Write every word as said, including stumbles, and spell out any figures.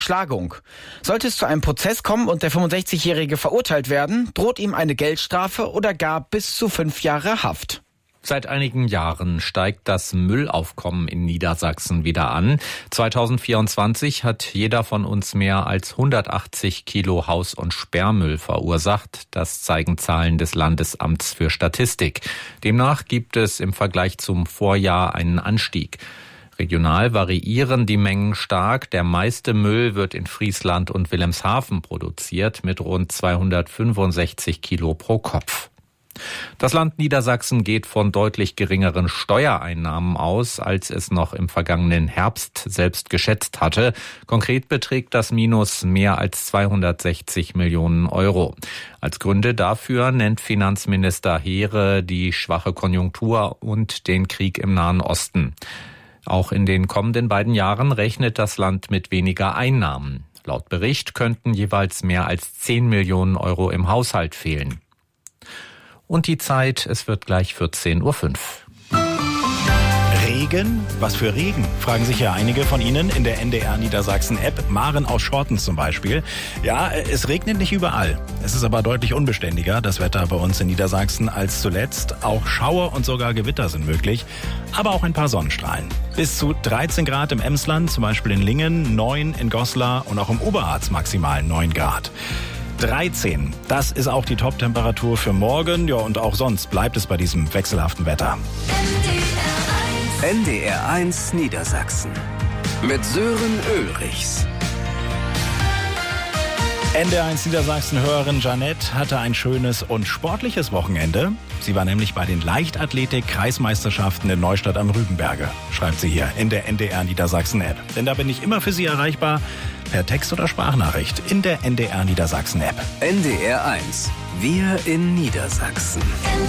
Schlagung. Sollte es zu einem Prozess kommen und der fünfundsechzigjährige verurteilt werden, droht ihm eine Geldstrafe oder gar bis zu fünf Jahre Haft. Seit einigen Jahren steigt das Müllaufkommen in Niedersachsen wieder an. zweitausendvierundzwanzig hat jeder von uns mehr als hundertachtzig Kilo Haus- und Sperrmüll verursacht. Das zeigen Zahlen des Landesamts für Statistik. Demnach gibt es im Vergleich zum Vorjahr einen Anstieg. Regional variieren die Mengen stark. Der meiste Müll wird in Friesland und Wilhelmshaven produziert mit rund zweihundertfünfundsechzig Kilo pro Kopf. Das Land Niedersachsen geht von deutlich geringeren Steuereinnahmen aus, als es noch im vergangenen Herbst selbst geschätzt hatte. Konkret beträgt das Minus mehr als zweihundertsechzig Millionen Euro. Als Gründe dafür nennt Finanzminister Heere die schwache Konjunktur und den Krieg im Nahen Osten. Auch in den kommenden beiden Jahren rechnet das Land mit weniger Einnahmen. Laut Bericht könnten jeweils mehr als zehn Millionen Euro im Haushalt fehlen. Und die Zeit, es wird gleich vierzehn Uhr fünf. Regen? Was für Regen? Fragen sich ja einige von Ihnen in der N D R Niedersachsen-App. Maren aus Schorten zum Beispiel. Ja, es regnet nicht überall. Es ist aber deutlich unbeständiger, das Wetter bei uns in Niedersachsen, als zuletzt. Auch Schauer und sogar Gewitter sind möglich, aber auch ein paar Sonnenstrahlen. Bis zu dreizehn Grad im Emsland, zum Beispiel in Lingen, neun in Goslar und auch im Oberharz maximal neun Grad. dreizehn, das ist auch die Top-Temperatur für morgen. Ja, und auch sonst bleibt es bei diesem wechselhaften Wetter. N D R eins Niedersachsen mit Sören Ulrichs. N D R eins Niedersachsen-Hörerin Janette hatte ein schönes und sportliches Wochenende. Sie war nämlich bei den Leichtathletik-Kreismeisterschaften in Neustadt am Rübenberge, schreibt sie hier in der N D R Niedersachsen-App. Denn da bin ich immer für Sie erreichbar, per Text oder Sprachnachricht in der N D R Niedersachsen-App. N D R eins, wir in Niedersachsen.